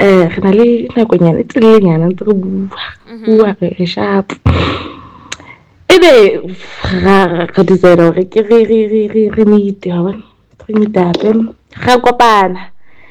re na le nakonyana e telelenyana ntse re bua re sharp ebe ra decide hore ke re meet ha bona re meet up ra kopana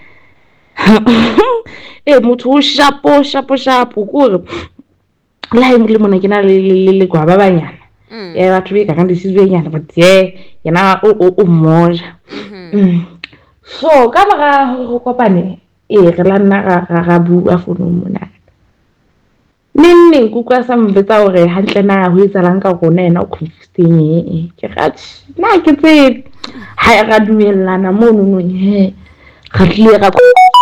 motho o shapo kore le ha le mona ke na le kwa ba banyana batho be ka ka disizwenyana but yena o mmoja so ka mora go kopane re la nna ra bua founung mona neng kutlwa sa mbetsa hore hantle na ho etsalang ka rona yena o confusing ke gathi na ke tsebe ha ra dumellana mo no ga tlile ra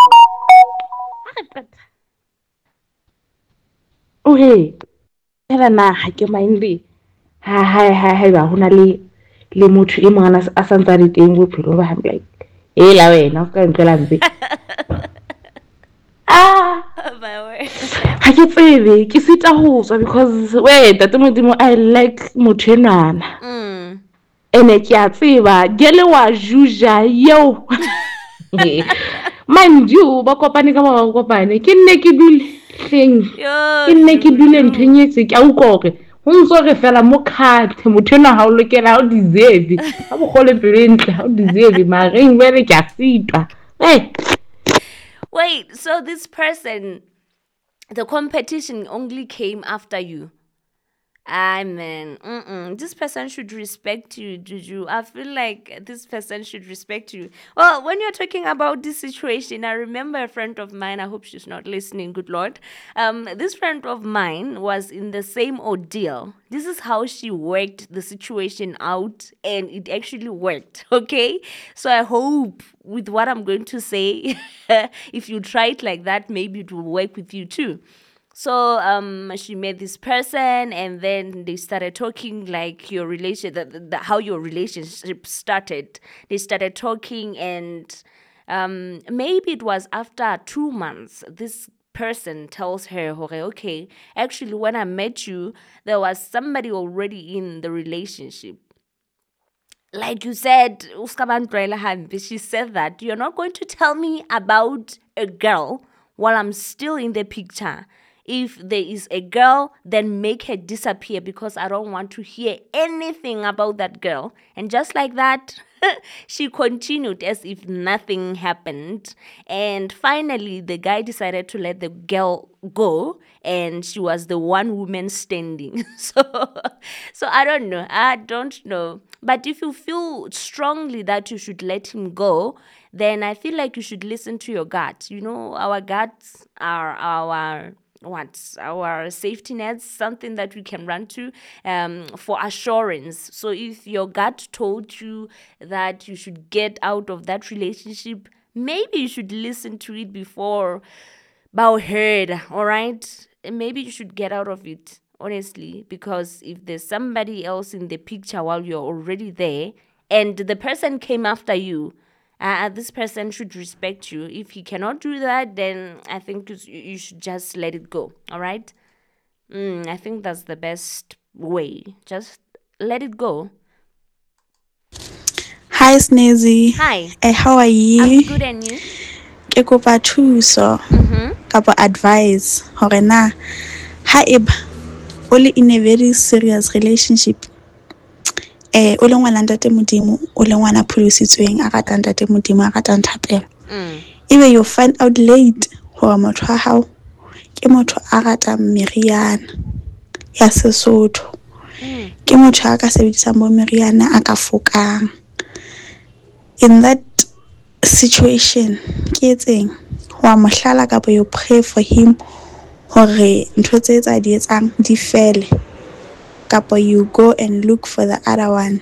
okay hela na ha ke mind ha ba hona le motho e mong a santsa di teng bophelo ba ham like la wena o ka ntlela mbe ha ke tsebe ke sita ho tswa because tate modimo I like motho enwana ene ke a tseba gele wa juja yo mind you ba kopane ka ba kopane ke nne ke dule hleng ke nne ke dule ntwenyetse ke a ukore ho ntso re fela mo khathe motho ena ha o lokela ha o deserve ha bogole pelo entle ha o deserve mareng wele ke a sitwa Wait, so this person, the competition only came after you? I mean, this person should respect you, Juju. I feel like this person should respect you. Well, when you're talking about this situation, I remember a friend of mine. I hope she's not listening. Good Lord. This friend of mine was in the same ordeal. This is how she worked the situation out, and it actually worked. Okay, so I hope with what I'm going to say, if you try it like that, maybe it will work with you too. So she met this person, and then they started talking like your relation, how your relationship started. They started talking, and maybe it was after 2 months. This person tells her, okay, actually, when I met you, there was somebody already in the relationship. Like you said, she said that you're not going to tell me about a girl while I'm still in the picture. If there is a girl, then make her disappear because I don't want to hear anything about that girl. And just like that, she continued as if nothing happened. And finally, the guy decided to let the girl go, and she was the one woman standing. So I don't know. But if you feel strongly that you should let him go, then I feel like you should listen to your gut. You know, our guts are our safety nets, something that we can run to for assurance. So if your gut told you that you should get out of that relationship, maybe you should listen to it before bow heard. All right, maybe you should get out of it, honestly, because if there's somebody else in the picture while you're already there and the person came after you, this person should respect you. If he cannot do that, then I think you should just let it go. All right? I think that's the best way. Just let it go. Hi, Snazzy. Hi. How are you? I'm good, and you? Ke kopa thuso kapa advice hore na haeba o le in a very serious relationship, o le ngwana ntate modimo, o le ngwana pholositsweng a ratang ntate modimo, a ratang thapelo, ebe you find out late hore motho wa hao ke motho a ratang meriana ya Sesotho, ke motho a ka sebedisang bo meriana a ka fokang. In that situation, ke etseng wa mohlala kapa you pray for him hore ntho tse tsa di etsang di fele, kapa you go and look for the other one.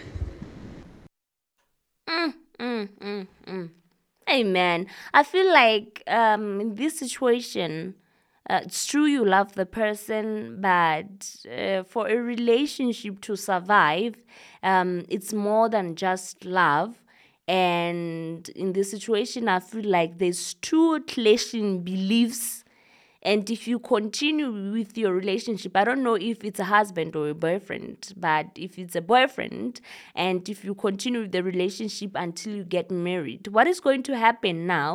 Hey man, I feel like in this situation, it's true you love the person, but for a relationship to survive, it's more than just love. And in this situation, I feel like there's two clashing beliefs. And if you continue with your relationship, I don't know if it's a husband or a boyfriend, but if it's a boyfriend and if you continue with the relationship until you get married, what is going to happen now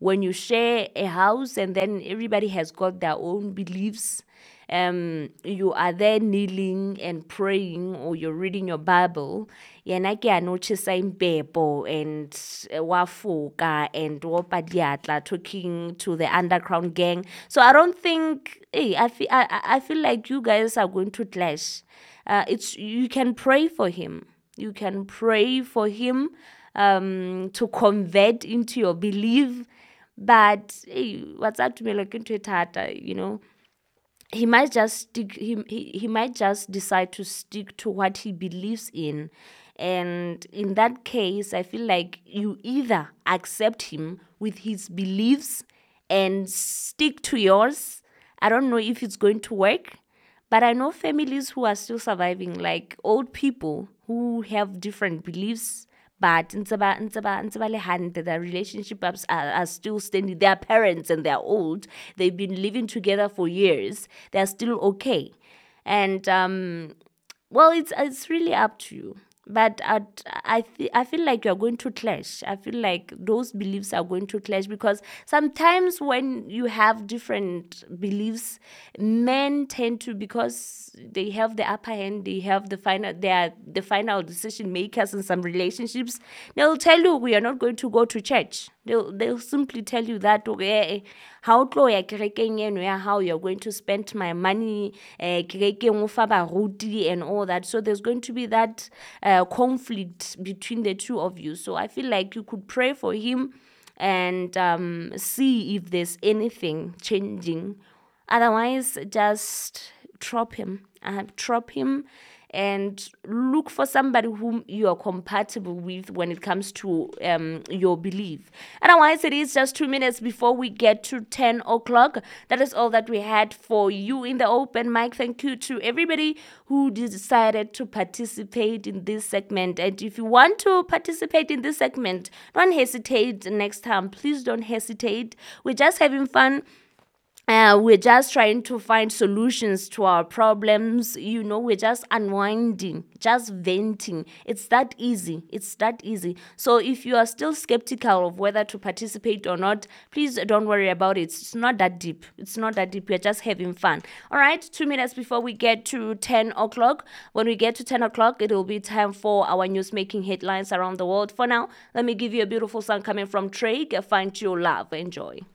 when you share a house and then everybody has got their own beliefs, you are there kneeling and praying, or you're reading your Bible, yena ke a notice impepho and wafoka and wopadiatla talking to the underground gang. So I don't think, I feel like you guys are going to clash. You can pray for him. You can pray for him to convert into your belief. But what's that to me like into it, he might just stick he might just decide to stick to what he believes in. And in that case, I feel like you either accept him with his beliefs and stick to yours. I don't know if it's going to work, but I know families who are still surviving, like old people who have different beliefs, but the relationships are still standing. They are parents and they're old. They've been living together for years. They're still okay. And well, it's really up to you. But I feel like you're going to clash. I feel like those beliefs are going to clash, because sometimes when you have different beliefs, men tend to, because they have the upper hand, they are the final decision makers in some relationships. They'll tell you, we are not going to go to church. They'll simply tell you that, okay, how you're going to spend my money, and all that. So there's going to be that conflict between the two of you. So I feel like you could pray for him and see if there's anything changing. Otherwise, just drop him. Drop him and look for somebody whom you are compatible with when it comes to your belief. Otherwise, it is just 2 minutes before we get to 10 o'clock. That is all that we had for you in the open mic. Thank you to everybody who decided to participate in this segment. And if you want to participate in this segment, don't hesitate next time. Please don't hesitate. We're just having fun. We're just trying to find solutions to our problems. We're just unwinding, just venting. It's that easy. It's that easy. So if you are still skeptical of whether to participate or not, please don't worry about it. It's not that deep. It's not that deep. We're just having fun. All right, 2 minutes before we get to 10 o'clock. When we get to 10 o'clock, it will be time for our news-making headlines around the world. For now, let me give you a beautiful song coming from Drake, Find Your Love. Enjoy.